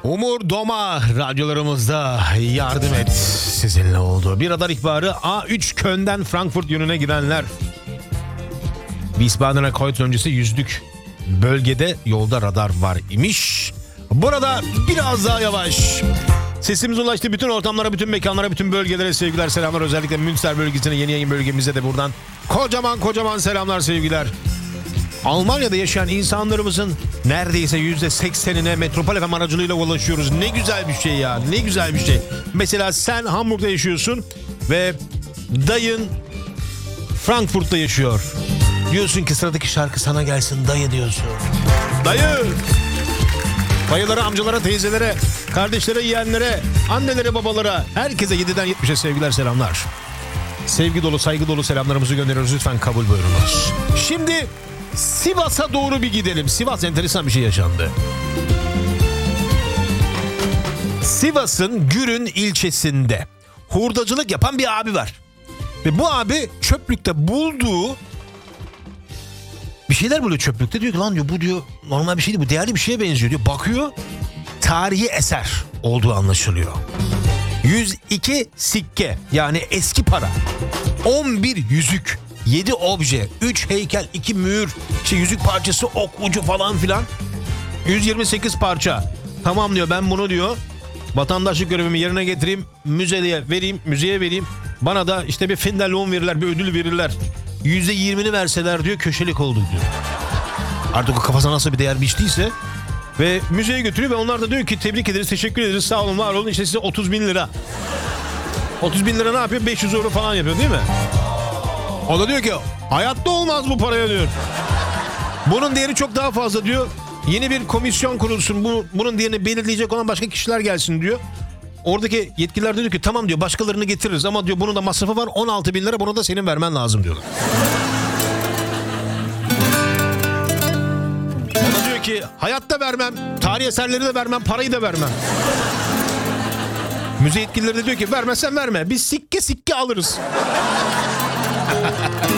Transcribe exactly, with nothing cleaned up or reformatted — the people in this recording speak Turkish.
Umur Doma radyolarımızda yardım et sizinle oldu. Bir radar ihbarı A üç Köln'den Frankfurt yönüne gidenler. Wiesbaden'a Kreuz öncesi yüzdük. Bölgede yolda radar var imiş. Burada biraz daha yavaş. Sesimiz ulaştı bütün ortamlara, bütün mekanlara, bütün bölgelere sevgiler, selamlar. Özellikle Münster bölgesine, yeni yayın bölgemize de buradan kocaman kocaman selamlar, sevgiler. Almanya'da yaşayan insanlarımızın neredeyse yüzde seksenine Metropol F M aracılığıyla ulaşıyoruz. Ne güzel bir şey ya, ne güzel bir şey. Mesela sen Hamburg'da yaşıyorsun ve dayın Frankfurt'ta yaşıyor. Diyorsun ki sıradaki şarkı sana gelsin dayı diyorsun. Dayı! Dayılara, amcalara, teyzelere, kardeşlere, yeğenlere, annelere, babalara, herkese yediden yetmişe sevgiler, selamlar. Sevgi dolu, saygı dolu selamlarımızı gönderiyoruz. Lütfen kabul buyurunuz. Şimdi Sivas'a doğru bir gidelim. Sivas enteresan bir şey yaşandı. Sivas'ın Gürün ilçesinde hurdacılık yapan bir abi var. Ve bu abi çöplükte bulduğu bir şeyler buluyor çöplükte. Diyor ki lan diyor bu diyor normal bir şey değil, bu değerli bir şeye benziyor diyor. Bakıyor, tarihi eser olduğu anlaşılıyor. yüz iki sikke, yani eski para. on bir yüzük, yedi obje, üç heykel, iki mühür, işte yüzük parçası, ok ucu falan filan. yüz yirmi sekiz parça. Tamam diyor, ben bunu diyor vatandaşlık görevimi yerine getireyim, müzeye vereyim, müzeye vereyim. Bana da işte bir Finderlohn verirler, bir ödül verirler. yüzde yirmini verseler diyor köşelik olduk diyor. Artık o kafasına nasıl bir değer biçtiyse. Ve müzeye götürüyor ve onlar da diyor ki tebrik ederiz, teşekkür ederiz, sağ olun, var olun, işte size otuz bin lira. otuz bin lira ne yapıyor? beş yüz euro falan yapıyor değil mi? O da diyor ki hayatta olmaz bu paraya diyor. Bunun değeri çok daha fazla diyor. Yeni bir komisyon kurulsun, bu, bunun değerini belirleyecek olan başka kişiler gelsin diyor. Oradaki yetkililer de diyor ki tamam diyor, başkalarını getiririz ama diyor bunun da masrafı var, on altı bin lira, bunu da senin vermen lazım diyorlar. O da diyor ki hayatta vermem, tarihi eserleri de vermem, parayı da vermem. Müze yetkilileri de diyor ki vermezsen verme, biz sikke sikke alırız.